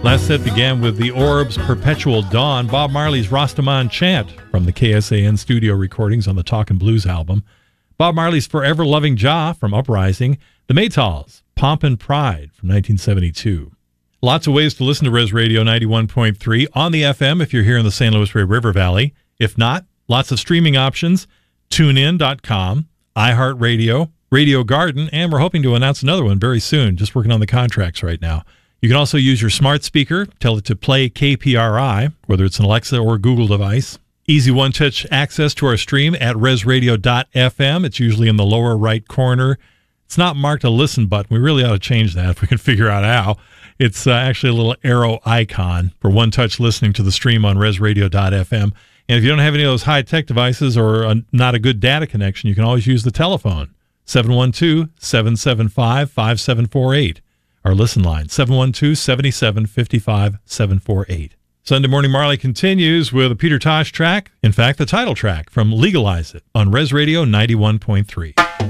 Last set began with the Orbs' Perpetual Dawn, Bob Marley's Rastaman Chant from the KSAN studio recordings on the Talkin' Blues album, Bob Marley's Forever Loving Jah from Uprising, the Maytals, Pomp and Pride from 1972. Lots of ways to listen to Res Radio 91.3 on the FM if you're here in the San Luis River Valley. If not, lots of streaming options, tunein.com, iHeartRadio, Radio Garden, and we're hoping to announce another one very soon, just working on the contracts right now. You can also use your smart speaker, tell it to play KPRI, whether it's an Alexa or Google device. Easy one-touch access to our stream at resradio.fm. It's usually in the lower right corner. It's not marked a listen button. We really ought to change that if we can figure out how. It's actually a little arrow icon for one-touch listening to the stream on resradio.fm. And if you don't have any of those high-tech devices or not a good data connection, you can always use the telephone, 712-775-5748. Our listen line, 712-7755-748. Sunday Morning Marley continues with a Peter Tosh track, in fact, the title track from Legalize It on Res Radio 91.3.